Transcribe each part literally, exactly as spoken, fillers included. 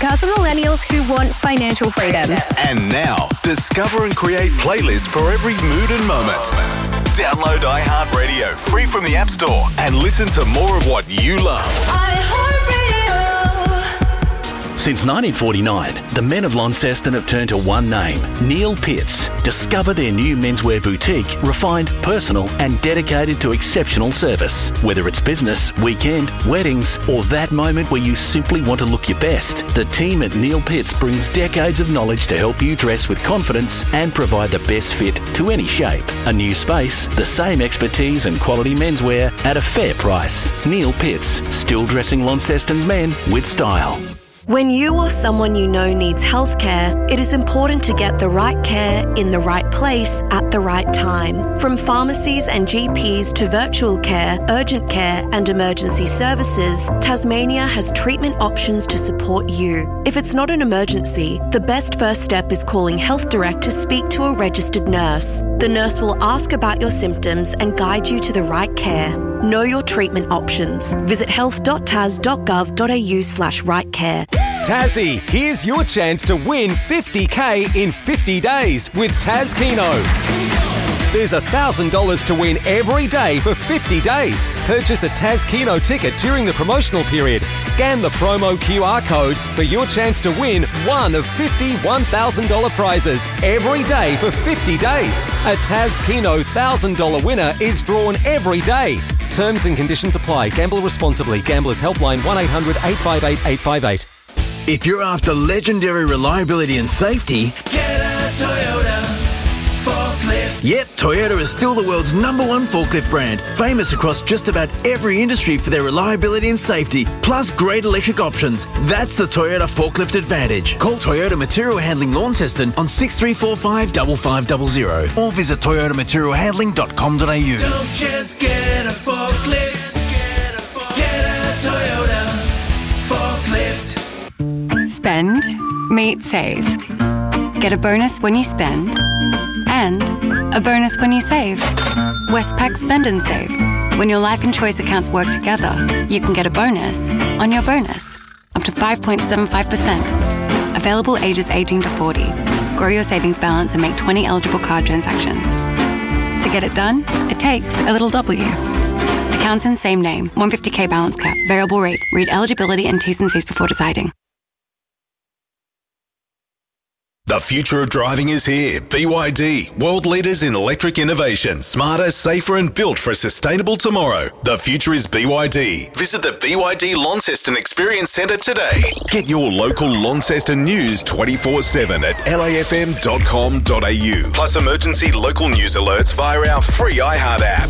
podcast for millennials who want financial freedom. And now, discover and create playlists for every mood and moment. Download iHeartRadio free from the App Store and listen to more of what you love. Since nineteen forty-nine, the men of Launceston have turned to one name, Neil Pitts. Discover their new menswear boutique, refined, personal and dedicated to exceptional service. Whether it's business, weekend, weddings or that moment where you simply want to look your best, the team at Neil Pitts brings decades of knowledge to help you dress with confidence and provide the best fit to any shape. A new space, the same expertise and quality menswear at a fair price. Neil Pitts, still dressing Launceston's men with style. When you or someone you know needs healthcare, it is important to get the right care in the right place at the right time. From pharmacies and G Ps to virtual care, urgent care and emergency services, Tasmania has treatment options to support you. If it's not an emergency, the best first step is calling Health Direct to speak to a registered nurse. The nurse will ask about your symptoms and guide you to the right care. Know your treatment options. Visit health dot tas dot gov dot a u slash right care. Tassie, here's your chance to win fifty K in fifty days with Tas Keno. There's one thousand dollars to win every day for fifty days. Purchase a Tas Keno ticket during the promotional period. Scan the promo Q R code for your chance to win one of fifty one thousand dollars prizes every day for fifty days. A Tas Keno one thousand dollars winner is drawn every day. Terms and conditions apply. Gamble responsibly. Gamblers Helpline one eight hundred eight five eight eight five eight. If you're after legendary reliability and safety, get a Toyota forklift. Yep, Toyota is still the world's number one forklift brand, famous across just about every industry for their reliability and safety, plus great electric options. That's the Toyota Forklift Advantage. Call Toyota Material Handling Launceston on six three four five five five zero zero or visit toyota material handling dot com dot a u. Don't just get a forklift, get a, forklift. Get a Toyota forklift. Spend, meet, save. Get a bonus when you spend and a bonus when you save. Westpac Spend and Save. When your life and choice accounts work together, you can get a bonus on your bonus, up to five point seven five percent. Available ages eighteen to forty. Grow your savings balance and make twenty eligible card transactions. To get it done, it takes a little W. Accounts in same name, one hundred fifty K balance cap, variable rate. Read eligibility and T's and C's before deciding. The future of driving is here. B Y D, world leaders in electric innovation, smarter, safer and built for a sustainable tomorrow. The future is B Y D. Visit the B Y D Launceston Experience Centre today. Get your local Launceston news twenty-four seven at l a f m dot com dot a u. Plus emergency local news alerts via our free iHeart app.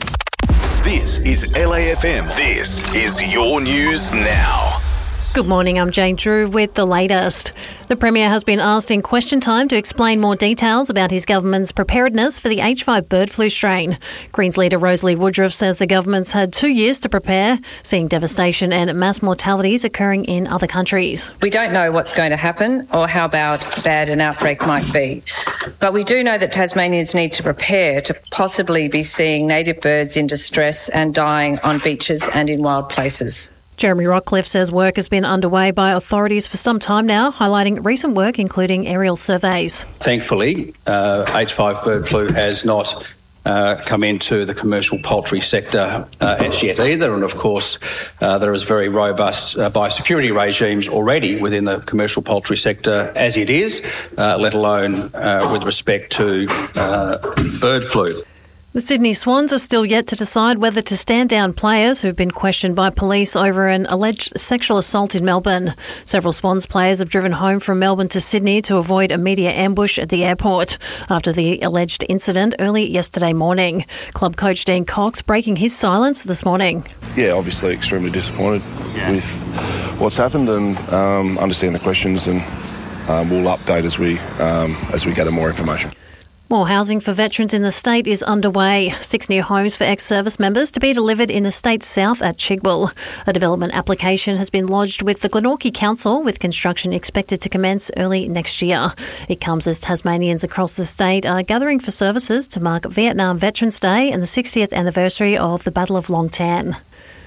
This is L A F M. This is your news now. Good morning, I'm Jane Drew with the latest. The Premier has been asked in question time to explain more details about his government's preparedness for the H five bird flu strain. Greens leader Rosalie Woodruff says the government's had two years to prepare, seeing devastation and mass mortalities occurring in other countries. We don't know what's going to happen or how bad, bad an outbreak might be. But we do know that Tasmanians need to prepare to possibly be seeing native birds in distress and dying on beaches and in wild places. Jeremy Rockcliffe says work has been underway by authorities for some time now, highlighting recent work including aerial surveys. Thankfully, uh, H five bird flu has not uh, come into the commercial poultry sector uh, as yet either. And of course, uh, there is very robust uh, biosecurity regimes already within the commercial poultry sector as it is, uh, let alone uh, with respect to uh, bird flu. The Sydney Swans are still yet to decide whether to stand down players who've been questioned by police over an alleged sexual assault in Melbourne. Several Swans players have driven home from Melbourne to Sydney to avoid a media ambush at the airport after the alleged incident early yesterday morning. Club coach Dean Cox breaking his silence this morning. Yeah, obviously extremely disappointed yeah. with what's happened and um, understand the questions, and um, we'll update as we um, as we gather more information. More housing for veterans in the state is underway. Six new homes for ex-service members to be delivered in the state's south at Chigwell. A development application has been lodged with the Glenorchy Council, with construction expected to commence early next year. It comes as Tasmanians across the state are gathering for services to mark Vietnam Veterans Day and the sixtieth anniversary of the Battle of Long Tan.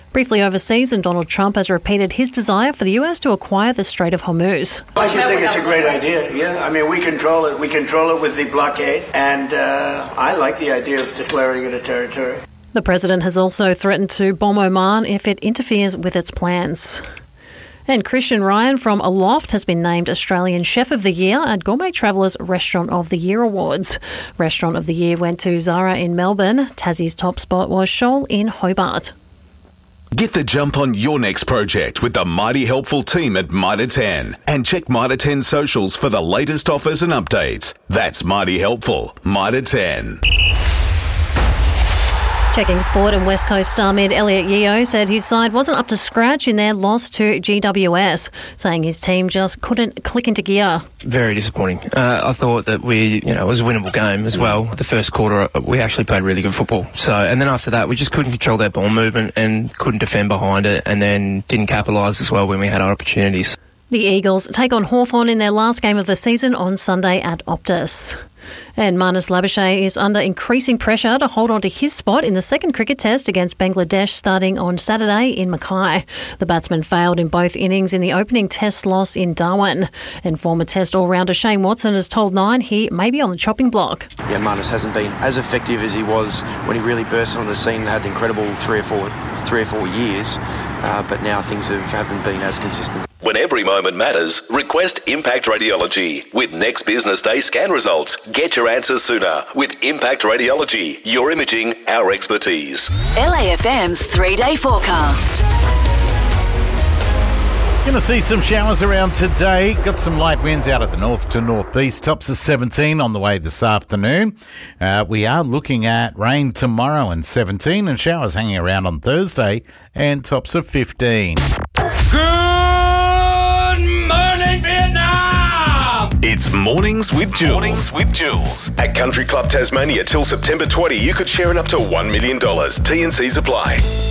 Briefly overseas, and Donald Trump has repeated his desire for the U S to acquire the Strait of Hormuz. I just think it's a great idea, yeah. I mean, we control it. We control it with the blockade, and uh, I like the idea of declaring it a territory. The president has also threatened to bomb Oman if it interferes with its plans. And Christian Ryan from Aloft has been named Australian Chef of the Year at Gourmet Traveller's Restaurant of the Year Awards. Restaurant of the Year went to Zara in Melbourne. Tassie's top spot was Shoal in Hobart. Get the jump on your next project with the Mighty Helpful team at Mitre ten. And check Mitre ten socials for the latest offers and updates. That's Mighty Helpful, Mitre ten. Checking sport, and West Coast star mid Elliot Yeo said his side wasn't up to scratch in their loss to G W S, saying his team just couldn't click into gear. Very disappointing. Uh, I thought that we, you know, it was a winnable game as well. The first quarter, we actually played really good football. So, and then after that, we just couldn't control their ball movement and couldn't defend behind it, and then didn't capitalise as well when we had our opportunities. The Eagles take on Hawthorn in their last game of the season on Sunday at Optus. And Marnus Labuschagne is under increasing pressure to hold on to his spot in the second cricket test against Bangladesh starting on Saturday in Mackay. The batsman failed in both innings in the opening test loss in Darwin. And former test all-rounder Shane Watson has told Nine he may be on the chopping block. Yeah, Marnus hasn't been as effective as he was when he really burst onto the scene and had an incredible three or four, three or four years, uh, but now things have, haven't been as consistent. When every moment matters, request Impact Radiology. With next business day scan results, get your answers sooner. With Impact Radiology, your imaging, our expertise. L A F M's three-day forecast. Going to see some showers around today. Got some light winds out at the north to northeast. Tops of seventeen on the way this afternoon. Uh, we are looking at rain tomorrow and seventeen, and showers hanging around on Thursday and tops of fifteen. It's Mornings with Jules. Mornings with Jules. At Country Club Tasmania till September twentieth, you could share in up to one million dollars. T and C's apply.